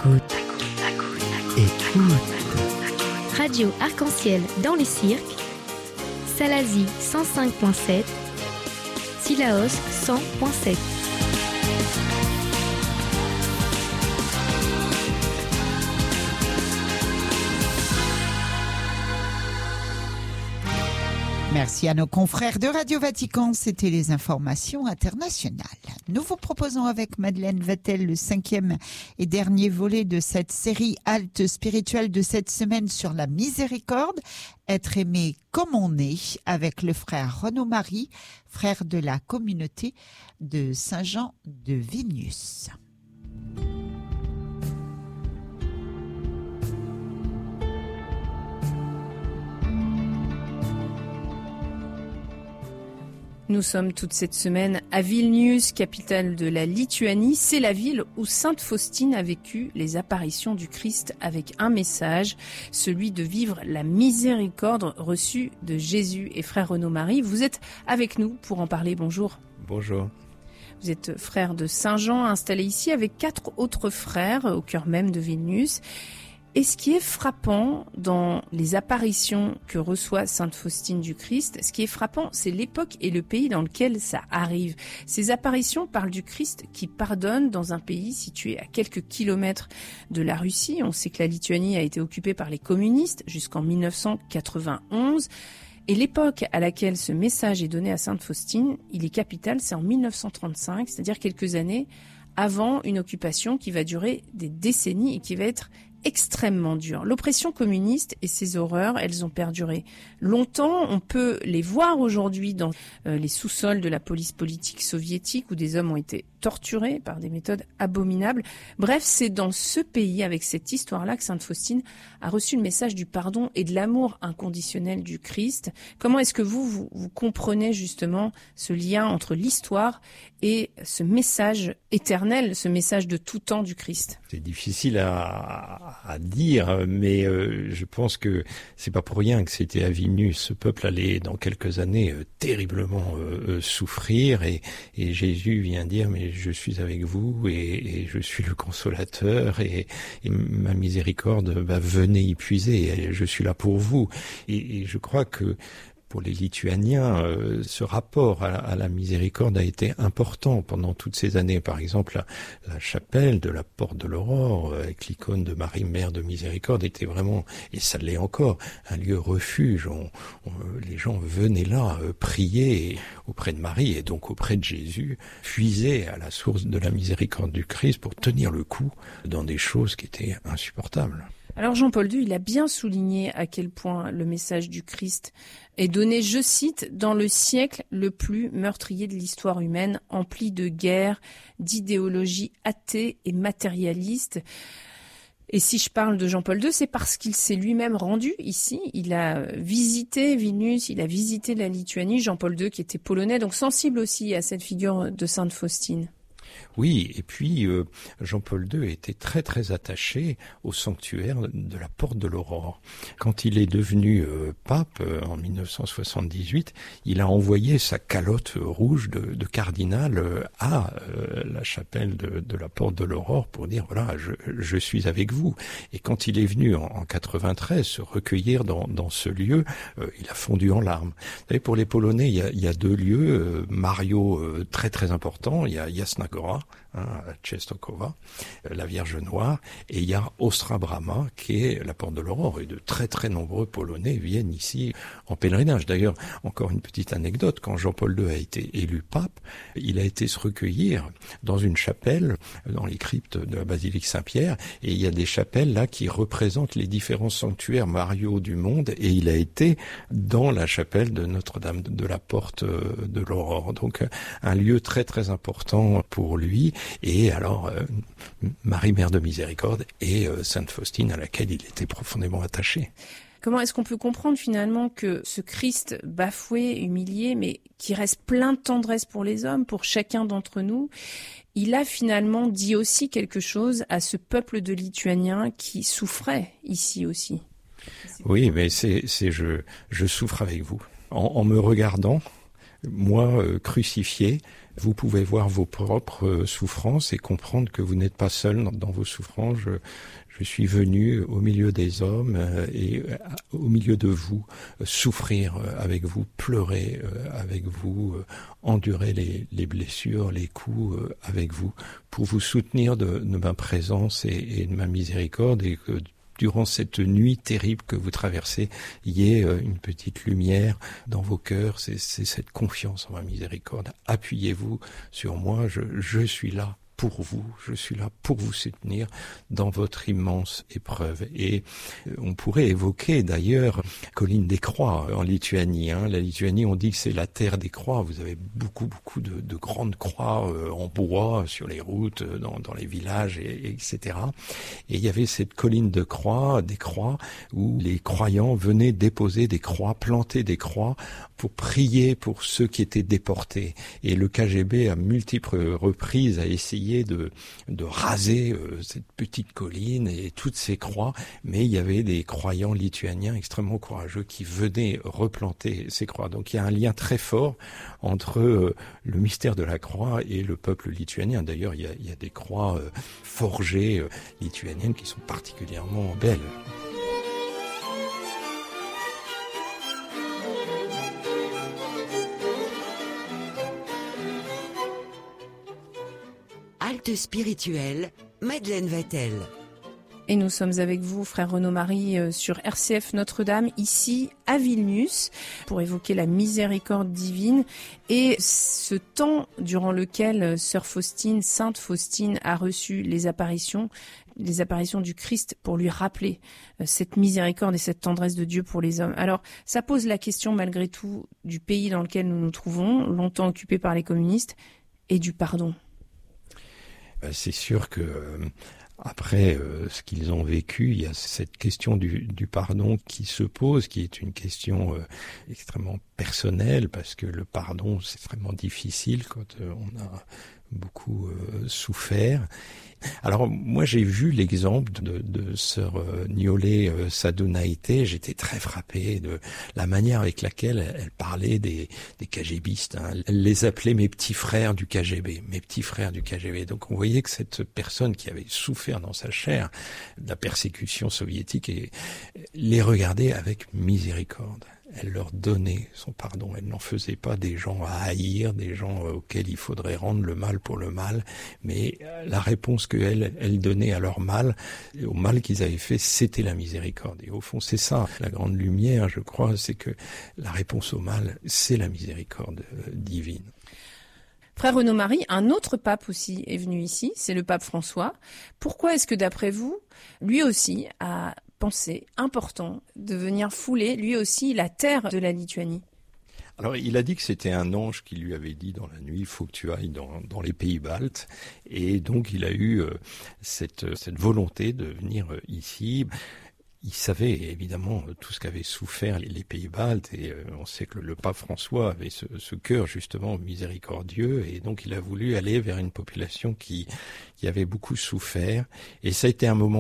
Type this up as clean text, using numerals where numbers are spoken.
Écoute. Radio Arc-en-Ciel dans les cirques, Salazie 105.7, Sillaos 100.7. Merci à nos confrères de Radio Vatican, c'était les informations internationales. Nous vous proposons avec Madeleine Vatel le 5e et dernier volet de cette série halte spirituelle de cette semaine sur la miséricorde, être aimé comme on est, avec le frère Renaud-Marie, frère de la communauté de Saint-Jean de Vilnius. Nous sommes toute cette semaine à Vilnius, capitale de la Lituanie. C'est la ville où Sainte Faustine a vécu les apparitions du Christ avec un message, celui de vivre la miséricorde reçue de Jésus. Et frère Renaud-Marie, vous êtes avec nous pour en parler. Bonjour. Bonjour. Vous êtes frère de Saint-Jean, installé ici avec 4 autres frères au cœur même de Vilnius. Et ce qui est frappant dans les apparitions que reçoit Sainte Faustine du Christ, ce qui est frappant, c'est l'époque et le pays dans lequel ça arrive. Ces apparitions parlent du Christ qui pardonne dans un pays situé à quelques kilomètres de la Russie. On sait que la Lituanie a été occupée par les communistes jusqu'en 1991. Et l'époque à laquelle ce message est donné à Sainte Faustine, il est capital, c'est en 1935, c'est-à-dire quelques années avant une occupation qui va durer des décennies et qui va être extrêmement dur. L'oppression communiste et ses horreurs, elles ont perduré longtemps. On peut les voir aujourd'hui dans les sous-sols de la police politique soviétique où des hommes ont été torturés par des méthodes abominables. Bref, c'est dans ce pays, avec cette histoire-là, que Sainte Faustine a reçu le message du pardon et de l'amour inconditionnel du Christ. Comment est-ce que vous comprenez justement ce lien entre l'histoire et ce message éternel, ce message de tout temps du Christ? C'est difficile à dire, mais je pense que c'est pas pour rien que c'était à Vilnius. Ce peuple allait dans quelques années terriblement souffrir et Jésus vient dire mais je suis avec vous et je suis le consolateur et ma miséricorde venez y puiser, et je suis là pour vous. Et je crois que pour les Lituaniens, ce rapport à la miséricorde a été important pendant toutes ces années. Par exemple, la chapelle de la Porte de l'Aurore, avec l'icône de Marie, Mère de Miséricorde, était vraiment, et ça l'est encore, un lieu refuge. Les gens venaient là prier auprès de Marie et donc auprès de Jésus, puiser à la source de la miséricorde du Christ pour tenir le coup dans des choses qui étaient insupportables. Alors Jean-Paul II, il a bien souligné à quel point le message du Christ est donné, je cite, dans le siècle le plus meurtrier de l'histoire humaine, empli de guerres, d'idéologies athées et matérialistes. Et si je parle de Jean-Paul II, c'est parce qu'il s'est lui-même rendu ici. Il a visité Vilnius, il a visité la Lituanie. Jean-Paul II qui était polonais, donc sensible aussi à cette figure de Sainte Faustine. Oui, et puis Jean-Paul II était très très attaché au sanctuaire de la Porte de l'Aurore. Quand il est devenu pape en 1978, il a envoyé sa calotte rouge de cardinal à la chapelle de la Porte de l'Aurore pour dire voilà, je suis avec vous. Et quand il est venu en 93 se recueillir dans ce lieu, il a fondu en larmes. Vous savez, pour les Polonais, il y a 2 lieux, Mario très très important, il y a Jasna Góra, à Częstochowa, la Vierge Noire, et il y a Ostra Brama, qui est la Porte de l'Aurore, et de très très nombreux Polonais viennent ici en pèlerinage. D'ailleurs, encore une petite anecdote, quand Jean-Paul II a été élu pape, il a été se recueillir dans une chapelle, dans les cryptes de la basilique Saint-Pierre, et il y a des chapelles là qui représentent les différents sanctuaires mariaux du monde, et il a été dans la chapelle de Notre-Dame de la Porte de l'Aurore. Donc un lieu très très important pour lui. Et alors, Marie, Mère de Miséricorde et Sainte Faustine, à laquelle il était profondément attaché. Comment est-ce qu'on peut comprendre finalement que ce Christ bafoué, humilié, mais qui reste plein de tendresse pour les hommes, pour chacun d'entre nous, il a finalement dit aussi quelque chose à ce peuple de Lituaniens qui souffrait ici aussi? Oui, mais c'est je souffre avec vous. En me regardant, moi, crucifié, vous pouvez voir vos propres souffrances et comprendre que vous n'êtes pas seul dans vos souffrances. Je suis venu au milieu des hommes et au milieu de vous, souffrir avec vous, pleurer avec vous, endurer les blessures, les coups avec vous, pour vous soutenir de ma présence et de ma miséricorde, et que durant cette nuit terrible que vous traversez, il y ait une petite lumière dans vos cœurs. C'est cette confiance en ma miséricorde. Appuyez-vous sur moi, je suis là pour vous, je suis là pour vous soutenir dans votre immense épreuve. Et on pourrait évoquer d'ailleurs colline des croix en Lituanie. La Lituanie, on dit que c'est la terre des croix. Vous avez beaucoup de grandes croix en bois sur les routes, dans les villages, etc. Et il y avait cette colline de croix, des croix, où les croyants venaient déposer des croix, planter des croix pour prier pour ceux qui étaient déportés. Et le KGB, à multiples reprises, a essayé de raser cette petite colline et toutes ces croix, mais il y avait des croyants lituaniens extrêmement courageux qui venaient replanter ces croix. Donc il y a un lien très fort entre le mystère de la croix et le peuple lituanien. D'ailleurs, il y a des croix forgées lituaniennes qui sont particulièrement belles. Halte spirituelle, Madeleine Vatel. Et nous sommes avec vous, frère Renaud-Marie, sur RCF Notre-Dame, ici à Vilnius, pour évoquer la miséricorde divine et ce temps durant lequel sœur Faustine, sainte Faustine, a reçu les apparitions du Christ pour lui rappeler cette miséricorde et cette tendresse de Dieu pour les hommes. Alors, ça pose la question malgré tout du pays dans lequel nous nous trouvons, longtemps occupé par les communistes, et du pardon. C'est sûr que après ce qu'ils ont vécu, il y a cette question du pardon qui se pose, qui est une question extrêmement personnelle, parce que le pardon, c'est extrêmement difficile quand on a beaucoup souffert. Alors moi j'ai vu l'exemple de sœur Niolé Sadounaïté. J'étais très frappé de la manière avec laquelle elle parlait des KGBistes. Elle les appelait mes petits frères du KGB, mes petits frères du KGB. Donc on voyait que cette personne qui avait souffert dans sa chair de la persécution soviétique et les regardait avec miséricorde. Elle leur donnait son pardon. Elle n'en faisait pas des gens à haïr, des gens auxquels il faudrait rendre le mal pour le mal. Mais la réponse qu'elle donnait à leur mal, au mal qu'ils avaient fait, c'était la miséricorde. Et au fond, c'est ça, la grande lumière, je crois, c'est que la réponse au mal, c'est la miséricorde divine. Frère Renaud-Marie, un autre pape aussi est venu ici, c'est le pape François. Pourquoi est-ce que d'après vous, lui aussi a pensé important de venir fouler, lui aussi, la terre de la Lituanie? Alors, il a dit que c'était un ange qui lui avait dit dans la nuit, il faut que tu ailles dans les pays baltes. Et donc, il a eu cette volonté de venir ici. Il savait évidemment tout ce qu'avaient souffert les pays baltes, et on sait que le pape François avait ce cœur justement miséricordieux, et donc il a voulu aller vers une population qui avait beaucoup souffert. Et ça a été un moment